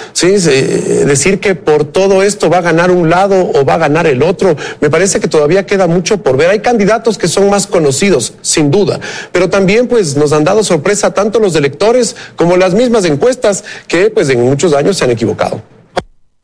Sí, decir que por todo esto va a ganar un lado o va a ganar el otro, me parece que todavía queda mucho por ver. Hay candidatos que son más conocidos, sin duda, pero también pues nos han dado sorpresa tanto los electores como las mismas encuestas que pues en muchos años se han equivocado.